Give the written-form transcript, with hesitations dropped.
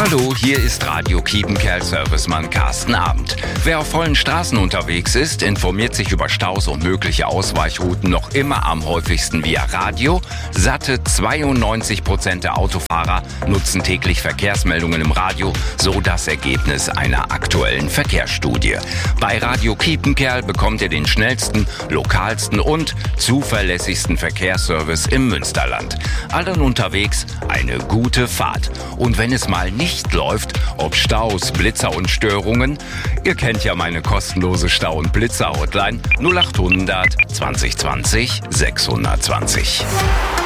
Hallo, hier ist Radio Kiepenkerl-Servicemann Carsten Abend. Wer auf vollen Straßen unterwegs ist, informiert sich über Staus und mögliche Ausweichrouten noch immer am häufigsten via Radio. Satte 92% der Autofahrer nutzen täglich Verkehrsmeldungen im Radio, so das Ergebnis einer aktuellen Verkehrsstudie. Bei Radio Kiepenkerl bekommt ihr den schnellsten, lokalsten und zuverlässigsten Verkehrsservice im Münsterland. Allen unterwegs eine gute Fahrt. Und wenn es mal nicht läuft, ob Staus, Blitzer und Störungen, ihr kennt ja meine kostenlose Stau- und Blitzer-Hotline 0800 2020 620.